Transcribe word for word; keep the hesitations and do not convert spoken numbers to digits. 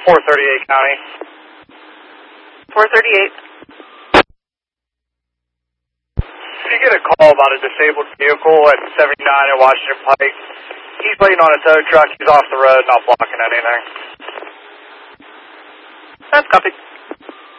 four thirty-eight County. four thirty-eight. If you get a call about a disabled vehicle at seventy-nine at Washington Pike, he's waiting on a tow truck. He's off the road, not blocking anything. That's copied.